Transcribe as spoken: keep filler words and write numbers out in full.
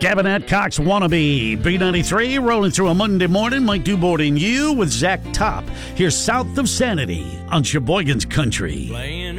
Gavin Cox wannabe. B ninety-three rolling through a Monday morning. Mike Dubord and you with Zach Top. Here's South of Sanity on Sheboygan's Country. Playing